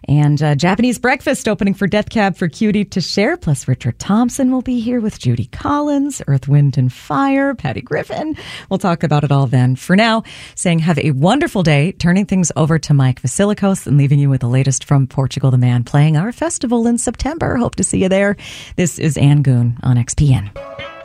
And Japanese breakfast opening for Death Cab for Cutie to share. Plus, Richard Thompson will be here with Judy Collins, Earth, Wind and Fire, Patty Griffin. We'll talk about it all then. For now, saying have a wonderful day, turning things over to Mike Vasilikos and leaving you with the latest from Portugal the Man playing our festival in September. Hope to see you there. This is Ann Goon on XPN.